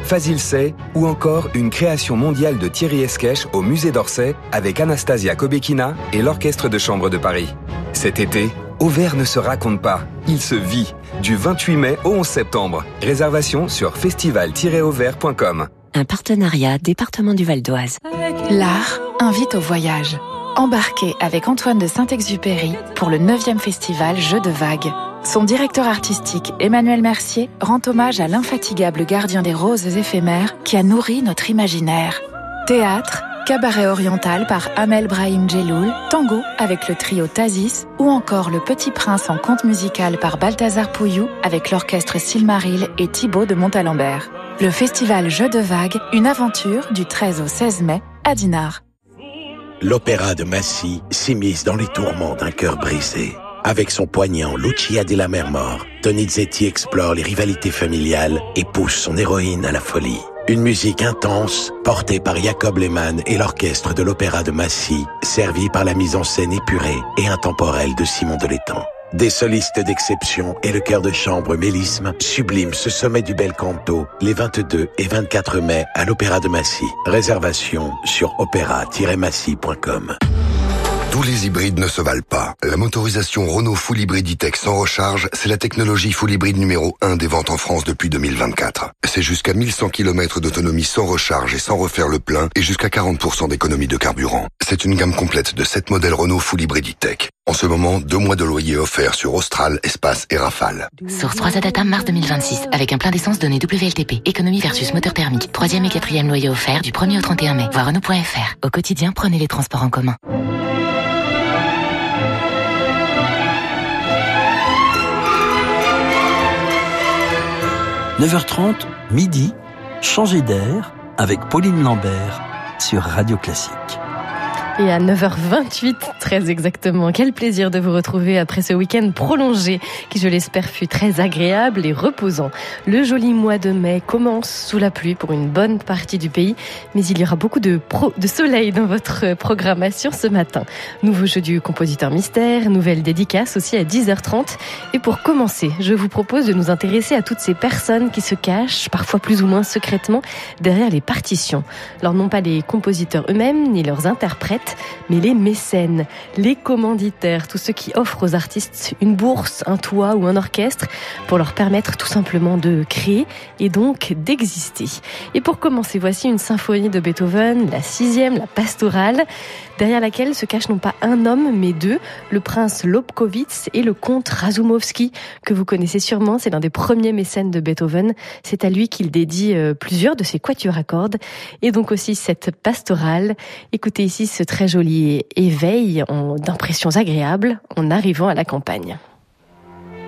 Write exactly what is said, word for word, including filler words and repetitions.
Fazil Say ou encore une création mondiale de Thierry Esquèche au musée d'Orsay avec Anastasia Kobekina et l'Orchestre de Chambre de Paris. Cet été, Auvers ne se raconte pas, il se vit. Du vingt-huit mai au onze septembre. Réservation sur festival tiret auvers point com. Un partenariat département du Val d'Oise. L'art invite au voyage. Embarquez avec Antoine de Saint-Exupéry pour le neuvième festival Jeux de Vagues. Son directeur artistique, Emmanuel Mercier, rend hommage à l'infatigable gardien des roses éphémères qui a nourri notre imaginaire. Théâtre, cabaret oriental par Amel Brahim Djeloul, tango avec le trio Tazis ou encore Le Petit Prince en conte musical par Balthazar Pouillou avec l'orchestre Silmaril et Thibaut de Montalembert. Le festival Jeux de Vagues, une aventure du treize au seize mai à Dinard. L'opéra de Massy s'immisce dans les tourments d'un cœur brisé. Avec son poignant Lucia della Mermor, Donizetti explore les rivalités familiales et pousse son héroïne à la folie. Une musique intense, portée par Jacob Lehmann et l'orchestre de l'Opéra de Massy, servie par la mise en scène épurée et intemporelle de Simon Delettan. Des solistes d'exception et le chœur de chambre Mélisme subliment ce sommet du bel canto les vingt-deux et vingt-quatre mai à l'Opéra de Massy. Réservation sur opéra tiret massy point com. Tous les hybrides ne se valent pas. La motorisation Renault Full Hybrid E-Tech sans recharge, c'est la technologie Full Hybrid numéro un des ventes en France depuis deux mille vingt-quatre. C'est jusqu'à mille cent kilomètres d'autonomie sans recharge et sans refaire le plein et jusqu'à quarante pour cent d'économie de carburant. C'est une gamme complète de sept modèles Renault Full Hybrid E-Tech. En ce moment, deux mois de loyer offerts sur Austral, Espace et Rafale. Source trois A Data mars deux mille vingt-six, avec un plein d'essence donné W L T P. Économie versus moteur thermique. Troisième et quatrième loyer offert du premier au trente et un mai. Voir Renault point F R. Au quotidien, prenez les transports en commun. neuf heures trente, midi, changer d'air avec Pauline Lambert sur Radio Classique. Et à neuf heures vingt-huit, très exactement, quel plaisir de vous retrouver après ce week-end prolongé qui, je l'espère, fut très agréable et reposant. Le joli mois de mai commence sous la pluie pour une bonne partie du pays, mais il y aura beaucoup de, pro, de soleil dans votre programmation ce matin. Nouveau jeu du compositeur mystère, nouvelle dédicace aussi à dix heures trente. Et pour commencer, je vous propose de nous intéresser à toutes ces personnes qui se cachent, parfois plus ou moins secrètement, derrière les partitions. Alors non pas les compositeurs eux-mêmes, ni leurs interprètes, mais les mécènes, les commanditaires, tous ceux qui offrent aux artistes une bourse, un toit ou un orchestre pour leur permettre tout simplement de créer et donc d'exister. Et pour commencer, voici une symphonie de Beethoven, la sixième, la pastorale, derrière laquelle se cache non pas un homme mais deux, le prince Lobkowitz et le comte Razumovsky, que vous connaissez sûrement, c'est l'un des premiers mécènes de Beethoven. C'est à lui qu'il dédie plusieurs de ses quatuors à cordes et donc aussi cette pastorale. Écoutez ici ce très joli éveil d'impressions agréables en arrivant à la campagne.